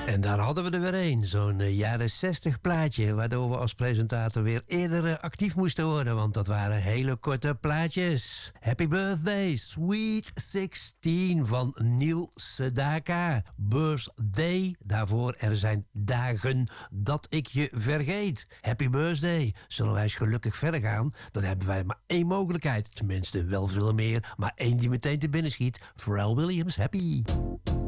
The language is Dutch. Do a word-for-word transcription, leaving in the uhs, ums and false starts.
En daar hadden we er weer een, zo'n uh, jaren zestig plaatje, waardoor we als presentator weer eerder uh, actief moesten worden, want dat waren hele korte plaatjes. Happy Birthday, Sweet zestien van Neil Sedaka. Birthday, daarvoor er zijn dagen dat ik je vergeet. Happy Birthday. Zullen wij eens gelukkig verder gaan? Dan hebben wij maar één mogelijkheid, tenminste wel veel meer, maar één die meteen te binnen schiet. Pharrell Williams, Happy.